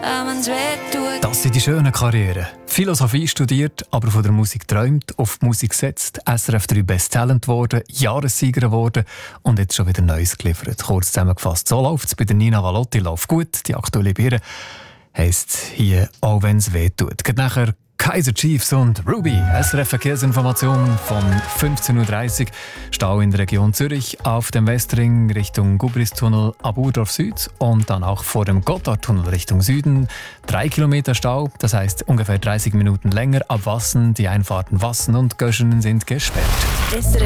wenn's weh tut. Das sind die schönen Karrieren. Philosophie studiert, aber von der Musik träumt, auf die Musik setzt, SRF 3 Best Talent geworden, Jahressieger geworden und jetzt schon wieder Neues geliefert. Kurz zusammengefasst, so läuft es bei der Nina Valotti. Läuft gut, die aktuelle Biere heisst hier «Auch wenn's weh tut». Geht nachher Kaiser Chiefs und Ruby. SRF Verkehrsinformation von 15.30 Uhr. Stau in der Region Zürich auf dem Westring Richtung Gubristunnel ab Urdorf Süd und dann auch vor dem Gotthardtunnel Richtung Süden. 3 Kilometer Stau, das heisst ungefähr 30 Minuten länger. Ab Wassen, die Einfahrten Wassen und Göschenen sind gesperrt. SRF